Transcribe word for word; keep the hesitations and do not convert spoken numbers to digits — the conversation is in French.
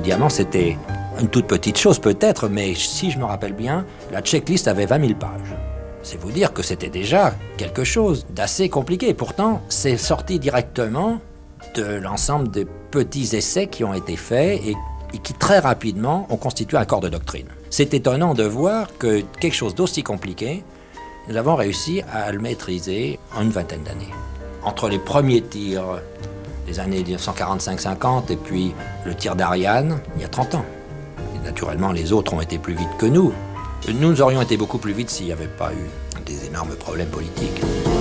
Diamant, c'était une toute petite chose peut-être, mais si je me rappelle bien, la checklist avait vingt mille pages. C'est vous dire que c'était déjà quelque chose d'assez compliqué. Pourtant, c'est sorti directement de l'ensemble des petits essais qui ont été faits et, et qui très rapidement ont constitué un corps de doctrine. C'est étonnant de voir que quelque chose d'aussi compliqué, nous avons réussi à le maîtriser en une vingtaine d'années. Entre les premiers tirs des années mille neuf cent quarante-cinq cinquante et puis le tir d'Ariane, il y a trente ans. Et naturellement, les autres ont été plus vite que nous. Nous aurions été beaucoup plus vite s'il n'y avait pas eu des énormes problèmes politiques.